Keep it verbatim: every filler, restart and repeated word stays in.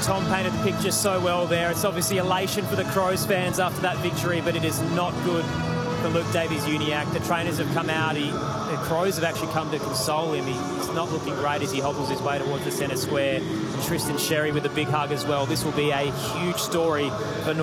Tom painted the picture so well there. It's obviously elation for the Crows fans after that victory, but it is not good for Luke Davies-Uniacke. The trainers have come out. He, the Crows have actually come to console him. He, he's not looking great as he hobbles his way towards the centre square. And Tristan Xerri with a big hug as well. This will be a huge story for North